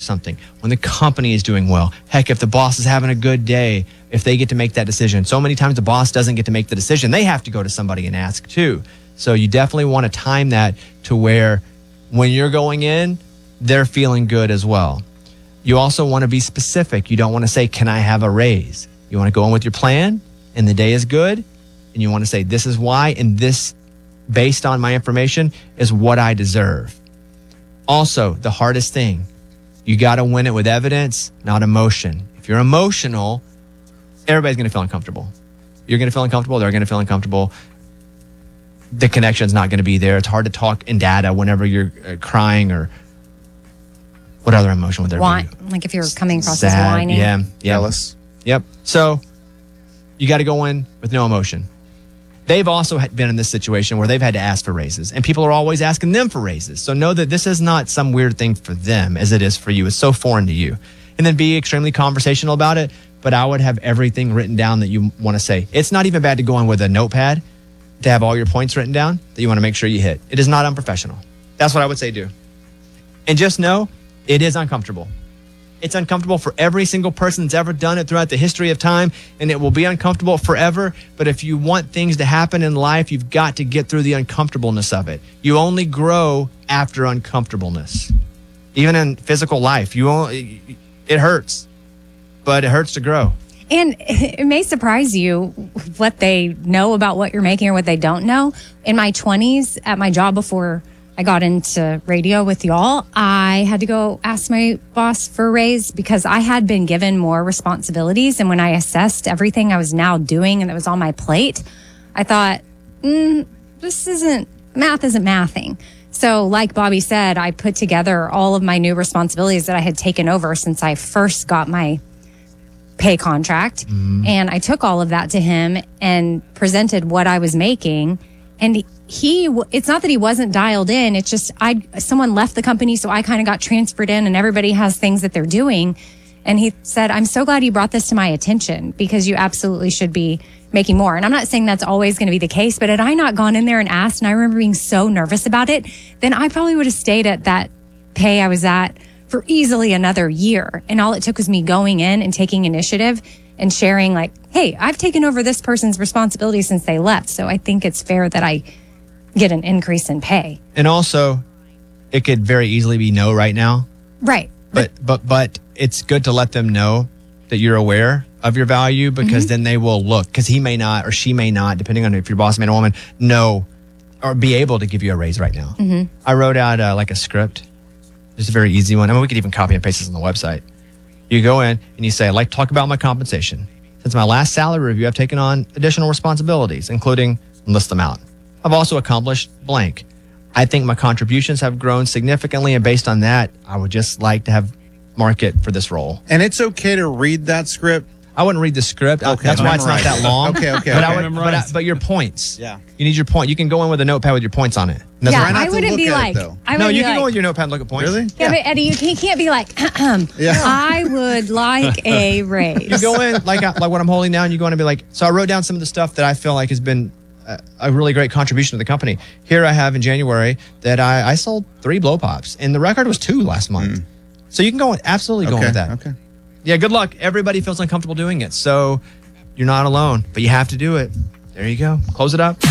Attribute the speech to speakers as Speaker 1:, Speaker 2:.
Speaker 1: something, when the company is doing well. Heck, if the boss is having a good day, if they get to make that decision. So many times the boss doesn't get to make the decision. They have to go to somebody and ask too. So you definitely want to time that to where when you're going in, they're feeling good as well. You also want to be specific. You don't want to say, can I have a raise? You want to go in with your plan and the day is good. And you want to say, this is why, and this, based on my information, is what I deserve. Also, the hardest thing, you got to win it with evidence, not emotion. If you're emotional, everybody's going to feel uncomfortable. You're going to feel uncomfortable. They're going to feel uncomfortable. The connection's not going to be there. It's hard to talk in data whenever you're crying or what other emotion would there be?
Speaker 2: Like if you're coming across as
Speaker 1: Sad,
Speaker 2: whining.
Speaker 1: Yeah.
Speaker 3: Jealous.
Speaker 1: Yep. So you got to go in with no emotion. They've also been in this situation where they've had to ask for raises, and people are always asking them for raises. So know that this is not some weird thing for them as it is for you. It's so foreign to you. And then be extremely conversational about it. But I would have everything written down that you want to say. It's not even bad to go in with a notepad to have all your points written down that you want to make sure you hit. It is not unprofessional. That's what I would say do. And just know it is uncomfortable. It's uncomfortable for every single person that's ever done it throughout the history of time, and it will be uncomfortable forever. But if you want things to happen in life, you've got to get through the uncomfortableness of it. You only grow after uncomfortableness. Even in physical life, it hurts, but it hurts to grow.
Speaker 2: And it may surprise you what they know about what you're making or what they don't know. In my 20s, at my job before I got into radio with y'all, I had to go ask my boss for a raise because I had been given more responsibilities. And when I assessed everything I was now doing and that was on my plate, I thought, math isn't mathing. So like Bobby said, I put together all of my new responsibilities that I had taken over since I first got my pay contract. And I took all of that to him and presented what I was making. And it's not that he wasn't dialed in. It's just someone left the company, so I kind of got transferred in, and everybody has things that they're doing. And he said, I'm so glad you brought this to my attention because you absolutely should be making more. And I'm not saying that's always going to be the case, but had I not gone in there and asked, and I remember being so nervous about it, then I probably would have stayed at that pay I was at for easily another year. And all it took was me going in and taking initiative and sharing like, hey, I've taken over this person's responsibility since they left. So I think it's fair that I get an increase in pay.
Speaker 1: And also, it could very easily be no right now.
Speaker 2: Right.
Speaker 1: But it's good to let them know that you're aware of your value because then they will look, because he may not or she may not, depending on if you're boss man or woman, know or be able to give you a raise right now. I wrote out like a script. Just a very easy one. I mean, we could even copy and paste this on the website. You go in and you say, I'd like to talk about my compensation. Since my last salary review, I've taken on additional responsibilities, including, list them out. I've also accomplished blank. I think my contributions have grown significantly, and based on that, I would just like to have market for this role.
Speaker 3: And it's okay to read that script?
Speaker 1: I wouldn't read the script.
Speaker 3: Okay,
Speaker 1: That's why it's not that long.
Speaker 3: Okay.
Speaker 1: But your points.
Speaker 3: Yeah.
Speaker 1: You need your point. You can go in with a notepad with your points on it. And that's
Speaker 2: Yeah,
Speaker 1: right.
Speaker 2: I wouldn't be like,
Speaker 1: No, you can go with your notepad and look at points.
Speaker 3: Really?
Speaker 2: Yeah, but Eddie, you can't be like, I would like a raise.
Speaker 1: You go in like what I'm holding down. You go in and be like, so I wrote down some of the stuff that I feel like has been a really great contribution to the company. Here I have in January that I sold 3 blow pops, and the record was 2 last month. So you can go absolutely go with that.
Speaker 3: Okay.
Speaker 1: Yeah, good luck. Everybody feels uncomfortable doing it, so you're not alone, but you have to do it. There you go. Close it up.